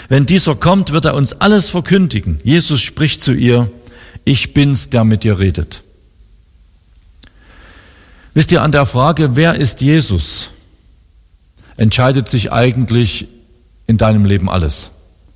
Wenn dieser kommt, wird er uns alles verkündigen. Jesus spricht zu ihr, ich bin's, der mit dir redet. Wisst ihr, an der Frage, wer ist Jesus, entscheidet sich eigentlich in deinem Leben alles.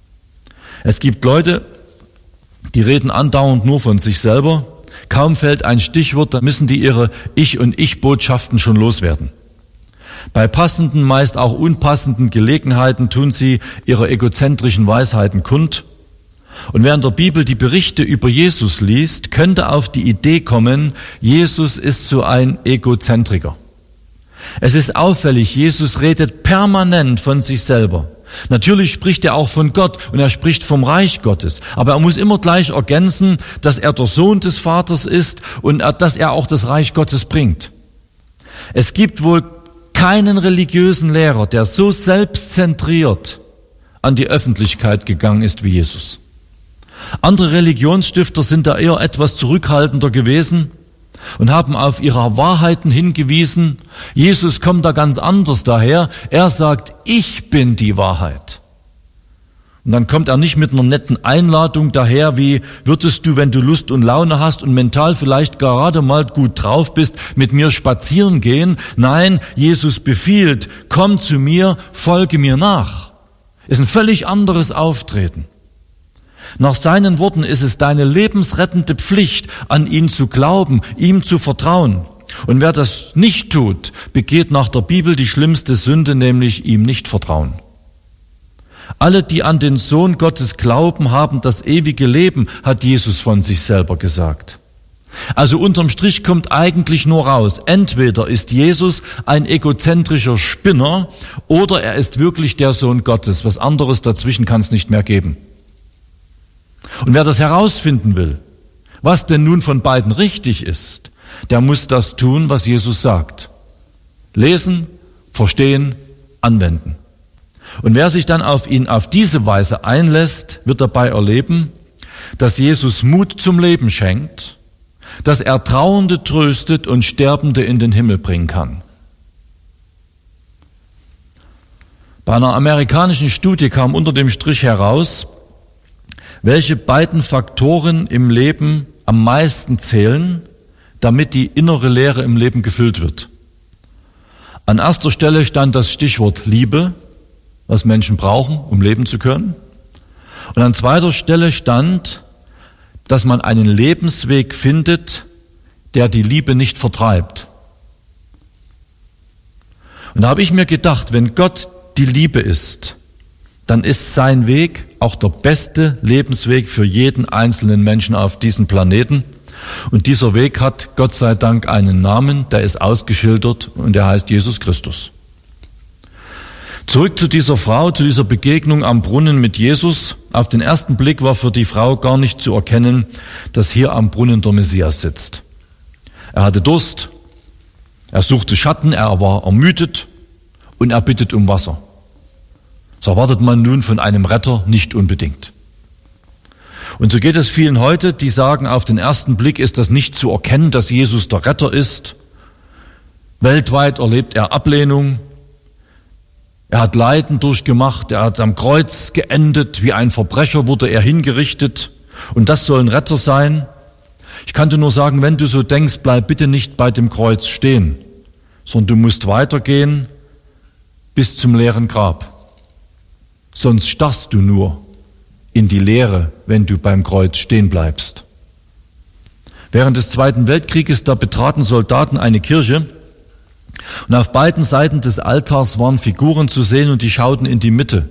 Es gibt Leute, die reden andauernd nur von sich selber. Kaum fällt ein Stichwort, dann müssen die ihre Ich- und Ich-Botschaften schon loswerden. Bei passenden, meist auch unpassenden Gelegenheiten tun sie ihre egozentrischen Weisheiten kund. Und wer in der Bibel die Berichte über Jesus liest, könnte auf die Idee kommen, Jesus ist so ein Egozentriker. Es ist auffällig, Jesus redet permanent von sich selber. Natürlich spricht er auch von Gott und er spricht vom Reich Gottes. Aber er muss immer gleich ergänzen, dass er der Sohn des Vaters ist und dass er auch das Reich Gottes bringt. Es gibt wohl keinen religiösen Lehrer, der so selbstzentriert an die Öffentlichkeit gegangen ist wie Jesus. Andere Religionsstifter sind da eher etwas zurückhaltender gewesen und haben auf ihre Wahrheiten hingewiesen. Jesus kommt da ganz anders daher. Er sagt, ich bin die Wahrheit. Und dann kommt er nicht mit einer netten Einladung daher, wie würdest du, wenn du Lust und Laune hast und mental vielleicht gerade mal gut drauf bist, mit mir spazieren gehen. Nein, Jesus befiehlt, komm zu mir, folge mir nach. Ist ein völlig anderes Auftreten. Nach seinen Worten ist es deine lebensrettende Pflicht, an ihn zu glauben, ihm zu vertrauen. Und wer das nicht tut, begeht nach der Bibel die schlimmste Sünde, nämlich ihm nicht vertrauen. Alle, die an den Sohn Gottes glauben, haben das ewige Leben, hat Jesus von sich selber gesagt. Also unterm Strich kommt eigentlich nur raus, entweder ist Jesus ein egozentrischer Spinner oder er ist wirklich der Sohn Gottes. Was anderes dazwischen kann es nicht mehr geben. Und wer das herausfinden will, was denn nun von beiden richtig ist, der muss das tun, was Jesus sagt. Lesen, verstehen, anwenden. Und wer sich dann auf ihn auf diese Weise einlässt, wird dabei erleben, dass Jesus Mut zum Leben schenkt, dass er Trauernde tröstet und Sterbende in den Himmel bringen kann. Bei einer amerikanischen Studie kam unter dem Strich heraus, welche beiden Faktoren im Leben am meisten zählen, damit die innere Leere im Leben gefüllt wird. An erster Stelle stand das Stichwort Liebe, was Menschen brauchen, um leben zu können. Und an zweiter Stelle stand, dass man einen Lebensweg findet, der die Liebe nicht vertreibt. Und da habe ich mir gedacht, wenn Gott die Liebe ist, dann ist sein Weg auch der beste Lebensweg für jeden einzelnen Menschen auf diesem Planeten. Und dieser Weg hat Gott sei Dank einen Namen, der ist ausgeschildert und der heißt Jesus Christus. Zurück zu dieser Frau, zu dieser Begegnung am Brunnen mit Jesus. Auf den ersten Blick war für die Frau gar nicht zu erkennen, dass hier am Brunnen der Messias sitzt. Er hatte Durst, er suchte Schatten, er war ermüdet und er bittet um Wasser. Das erwartet man nun von einem Retter nicht unbedingt. Und so geht es vielen heute, die sagen, auf den ersten Blick ist das nicht zu erkennen, dass Jesus der Retter ist. Weltweit erlebt er Ablehnung. Er hat Leiden durchgemacht, er hat am Kreuz geendet, wie ein Verbrecher wurde er hingerichtet. Und das soll ein Retter sein? Ich kann dir nur sagen, wenn du so denkst, bleib bitte nicht bei dem Kreuz stehen, sondern du musst weitergehen bis zum leeren Grab. Sonst starrst du nur in die Leere, wenn du beim Kreuz stehen bleibst. Während des Zweiten Weltkrieges, da betraten Soldaten eine Kirche und auf beiden Seiten des Altars waren Figuren zu sehen und die schauten in die Mitte.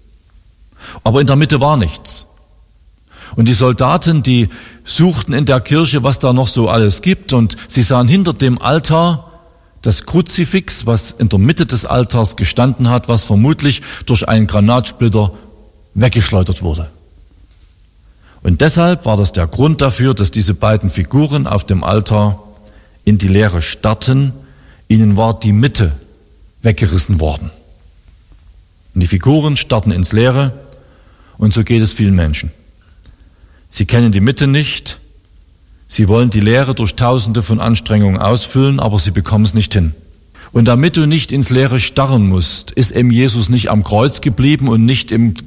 Aber in der Mitte war nichts. Und die Soldaten, die suchten in der Kirche, was da noch so alles gibt, und sie sahen hinter dem Altar das Kruzifix, was in der Mitte des Altars gestanden hat, was vermutlich durch einen Granatsplitter weggeschleudert wurde. Und deshalb war das der Grund dafür, dass diese beiden Figuren auf dem Altar in die Leere starrten. Ihnen war die Mitte weggerissen worden. Und die Figuren starrten ins Leere und so geht es vielen Menschen. Sie kennen die Mitte nicht, sie wollen die Leere durch Tausende von Anstrengungen ausfüllen, aber sie bekommen es nicht hin. Und damit du nicht ins Leere starren musst, ist eben Jesus nicht am Kreuz geblieben und nicht im